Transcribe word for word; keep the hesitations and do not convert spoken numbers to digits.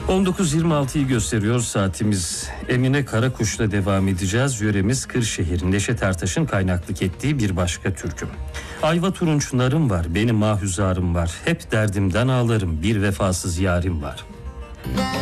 on dokuz yirmi altıyı gösteriyor saatimiz. Emine Karakuş'la devam edeceğiz. Yöremiz Kırşehir. Neşet Ertaş'ın kaynaklık ettiği bir başka türkü. Ayva turunçlarım var, benim mahuzarım var. Hep derdimden ağlarım, bir vefasız yarim var.